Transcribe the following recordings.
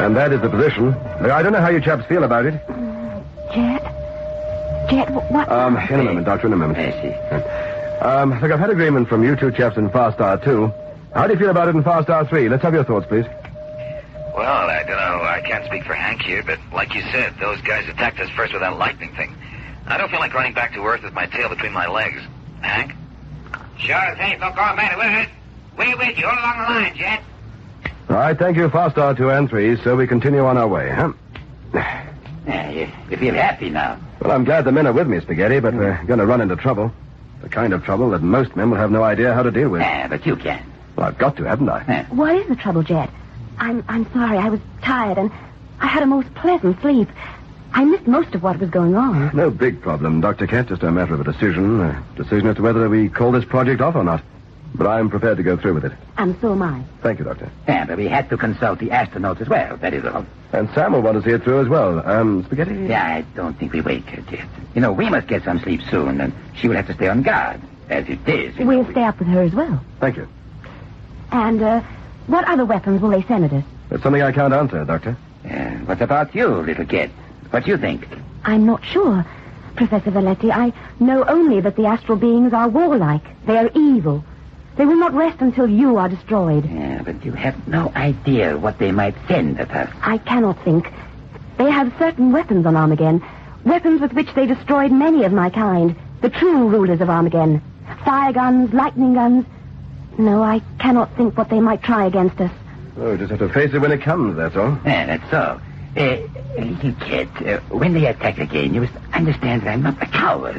And that is the position. I don't know how you chaps feel about it. Jet, what? In a moment, Doctor, in a moment. I see. Look, I've had agreement from you two chaps in Far Star 2. How do you feel about it in Far Star 3? Let's have your thoughts, please. Well, I don't know. I can't speak for Hank here, but like you said, those guys attacked us first with that lightning thing. I don't feel like running back to Earth with my tail between my legs. Hank? Sure thing. Don't go matter with it. We're with you all along the line, Jet. All right, thank you, Far Star 2 and 3, so we continue on our way, huh? You feel happy now. Well, I'm glad the men are with me, Spaghetti, but we're going to run into trouble. The kind of trouble that most men will have no idea how to deal with. But you can. Well, I've got to, haven't I? What is the trouble, Jet? I'm sorry. I was tired, and I had a most pleasant sleep. I missed most of what was going on. No big problem, Dr. Kent. Just a matter of a decision. A decision as to whether we call this project off or not. But I'm prepared to go through with it. And so am I. Thank you, Doctor. But we had to consult the astronauts as well, that is all. And Sam will want to see it through as well. Spaghetti? Yeah, I don't think we wake her, Jet. We must get some sleep soon, and she will have to stay on guard, as it is. We'll stay up with her as well. Thank you. And, what other weapons will they send at us? That's something I can't answer, Doctor. What about you, little kid? What do you think? I'm not sure, Professor Valetti. I know only that the astral beings are warlike. They are evil. They will not rest until you are destroyed. But you have no idea what they might send at us. I cannot think. They have certain weapons on Armageddon. Weapons with which they destroyed many of my kind. The true rulers of Armageddon. Fire guns, lightning guns. No, I cannot think what they might try against us. Oh, we just have to face it when it comes, that's all. That's so. Little kid, when they attack again, you must understand that I'm not a coward.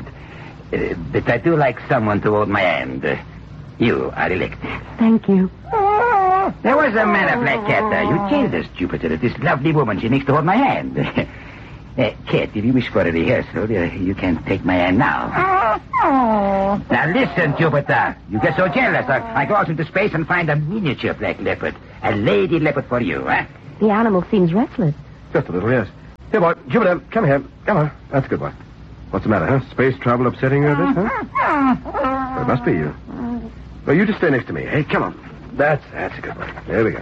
But I do like someone to hold my hand. You are elected. Thank you. There was a man, a black cat. You changed us, Jupiter. This lovely woman, she makes to hold my hand. Kate, if you wish for a rehearsal, you can take my hand now. Now listen, Jupiter. You get so jealous. I go out into space and find a miniature black leopard. A lady leopard for you, huh? The animal seems restless. Just a little, yes. Here, boy. Jupiter, come here. Come on. That's a good one. What's the matter, huh? Space travel upsetting you a bit, huh? Well, it must be you. Well, you just stay next to me. Hey, come on. That's a good one. There we go.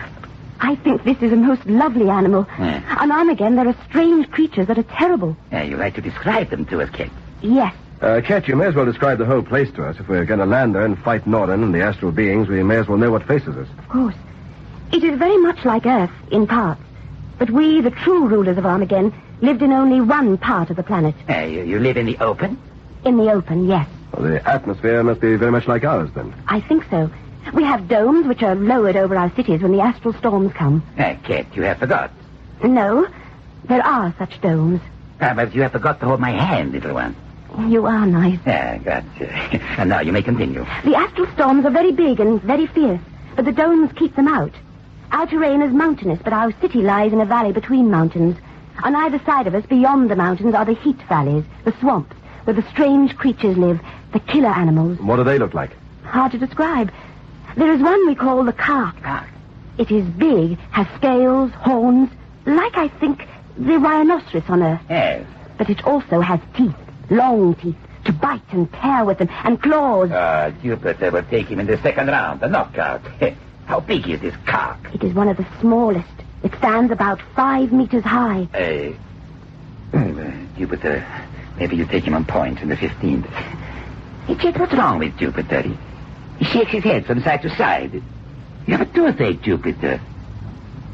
I think this is a most lovely animal. On Armageddon, there are strange creatures that are terrible. You like to describe them to us, Kate? Yes. Cat, you may as well describe the whole place to us. If we're going to land there and fight Norden and the astral beings, we may as well know what faces us. Of course. It is very much like Earth, in parts. But we, the true rulers of Armageddon, lived in only one part of the planet. You live in the open? In the open, yes. Well, the atmosphere must be very much like ours, then. I think so. We have domes which are lowered over our cities when the astral storms come. Kate, you have forgot. No, there are such domes. But you have forgot to hold my hand, little one. You are nice. Gotcha. And now you may continue. The astral storms are very big and very fierce, but the domes keep them out. Our terrain is mountainous, but our city lies in a valley between mountains. On either side of us, beyond the mountains, are the heat valleys, the swamps, where the strange creatures live, the killer animals. What do they look like? Hard to describe. There is one we call the carp. It is big, has scales, horns, like, I think, the rhinoceros on Earth. Yes. But it also has teeth, long teeth, to bite and tear with them, and claws. Jupiter will take him in the second round, the knockout. How big is this carp? It is one of the smallest. It stands about 5 meters high. Jupiter, maybe you take him on point in the 15th. Hey, Jet, what's wrong with Jupiter? He shakes his head from side to side. You have a toothache, Jupiter.